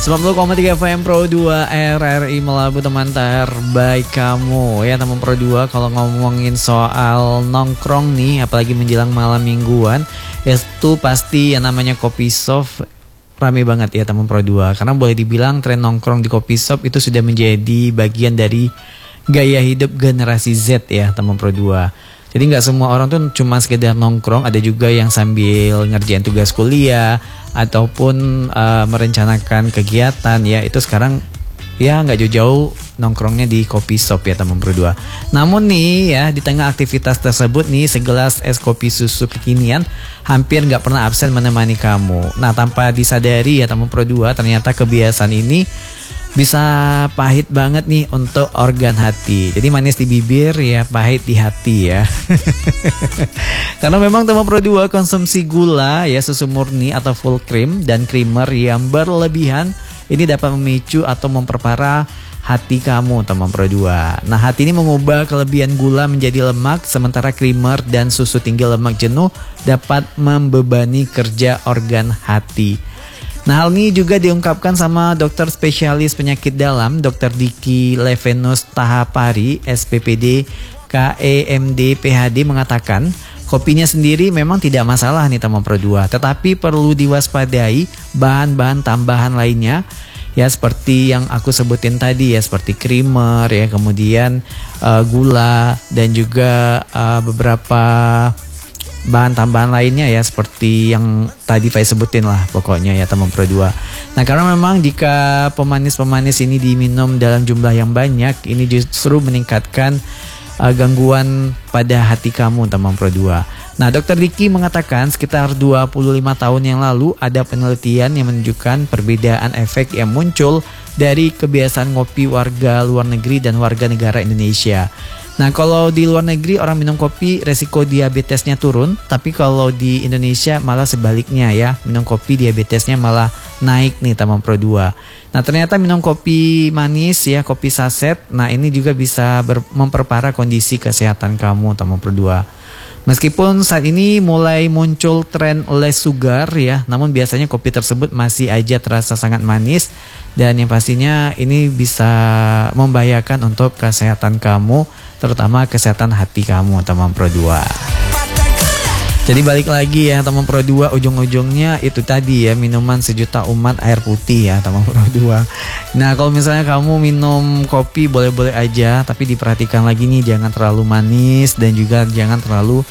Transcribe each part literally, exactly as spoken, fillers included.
sembilan puluh koma tiga F M Pro dua R R I Melabu, teman terbaik kamu ya, teman Pro dua. Kalau ngomongin soal nongkrong nih, apalagi menjelang malam mingguan, itu pasti yang namanya kopi shop rame banget ya teman Pro dua. Karena boleh dibilang tren nongkrong di kopi shop itu sudah menjadi bagian dari gaya hidup generasi Z ya teman Pro dua. Jadi nggak semua orang tuh cuma sekedar nongkrong, ada juga yang sambil ngerjain tugas kuliah ataupun uh, merencanakan kegiatan ya. Itu sekarang ya nggak jauh-jauh nongkrongnya di kopi shop ya teman Pro dua. Namun nih ya, di tengah aktivitas tersebut nih, segelas es kopi susu kekinian hampir nggak pernah absen menemani kamu. Nah, tanpa disadari ya teman Pro dua, ternyata kebiasaan ini bisa pahit banget nih untuk organ hati. Jadi manis di bibir ya, pahit di hati ya. Karena memang teman Pro dua, konsumsi gula ya, susu murni atau full cream dan creamer yang berlebihan ini dapat memicu atau memperparah hati kamu teman Pro dua. Nah, hati ini mengubah kelebihan gula menjadi lemak, sementara creamer dan susu tinggi lemak jenuh dapat membebani kerja organ hati. Nah, hal ini juga diungkapkan sama dokter spesialis penyakit dalam, dokter Diki Levenus Tahapari, S P P D, K E M D, P H D, mengatakan kopinya sendiri memang tidak masalah nih teman Pro dua, tetapi perlu diwaspadai bahan-bahan tambahan lainnya ya, seperti yang aku sebutin tadi ya, seperti creamer ya, kemudian uh, gula dan juga uh, beberapa bahan tambahan lainnya ya, seperti yang tadi saya sebutin lah pokoknya ya teman Pro dua. Nah, karena memang jika pemanis-pemanis ini diminum dalam jumlah yang banyak, ini justru meningkatkan uh, gangguan pada hati kamu teman Pro dua. Nah, dokter Diki mengatakan sekitar dua puluh lima tahun yang lalu ada penelitian yang menunjukkan perbedaan efek yang muncul dari kebiasaan ngopi warga luar negeri dan warga negara Indonesia. Nah, kalau di luar negeri orang minum kopi resiko diabetesnya turun, tapi kalau di Indonesia malah sebaliknya ya, minum kopi diabetesnya malah naik nih teman Pro dua. Nah, ternyata minum kopi manis ya, kopi saset, nah ini juga bisa ber- memperparah kondisi kesehatan kamu teman Pro dua. Meskipun saat ini mulai muncul tren less sugar ya, namun biasanya kopi tersebut masih aja terasa sangat manis, dan yang pastinya ini bisa membahayakan untuk kesehatan kamu, terutama kesehatan hati kamu teman Pro dua. Jadi balik lagi ya teman Pro dua, ujung-ujungnya itu tadi ya, minuman sejuta umat air putih ya teman Pro dua. Nah, kalau misalnya kamu minum kopi boleh-boleh aja, tapi diperhatikan lagi nih, jangan terlalu manis dan juga jangan terlalu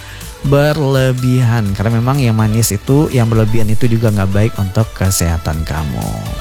berlebihan. Karena memang yang manis itu, yang berlebihan itu juga nggak baik untuk kesehatan kamu.